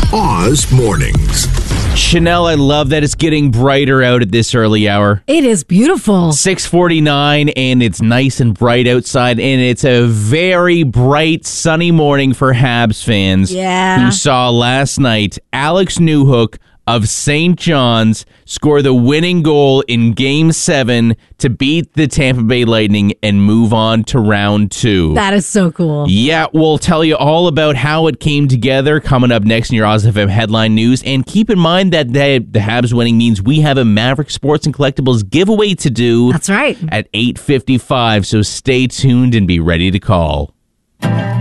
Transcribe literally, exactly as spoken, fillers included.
Oz Mornings. Chanel, I love that it's getting brighter out at this early hour. It is beautiful. six forty-nine, and it's nice and bright outside, and it's a very bright, sunny morning for Habs fans. Yeah. Who saw last night Alex Newhook of Saint John's score the winning goal in Game seven to beat the Tampa Bay Lightning and move on to round two. That is so cool. Yeah, we'll tell you all about how it came together coming up next in your Oz F M headline news. And keep in mind that the, the Habs winning means we have a Maverick Sports and Collectibles giveaway to do. That's right. At eight fifty-five, so stay tuned and be ready to call.